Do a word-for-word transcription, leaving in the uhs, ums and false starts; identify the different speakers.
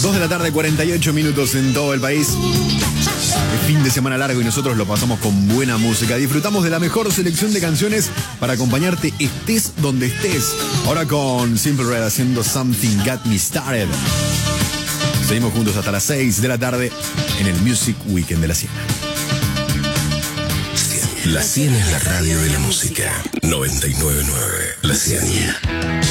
Speaker 1: dos de la tarde, cuarenta y ocho minutos en todo el país. Es fin de semana largo y nosotros lo pasamos con buena música. Disfrutamos de la mejor selección de canciones para acompañarte estés donde estés. Ahora con Simple Red haciendo Something Got Me Started. Seguimos juntos hasta las seis de la tarde en el Music Weekend de la Ciénaga.
Speaker 2: La Ciénaga es la radio de la música. noventa y nueve punto nueve La Ciénaga.